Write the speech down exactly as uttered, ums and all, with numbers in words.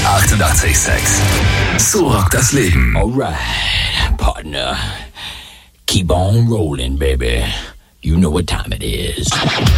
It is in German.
achtundachtzig Komma sechs. So rockt das Leben. Alright, partner. Keep on rolling, baby. You know what time it is.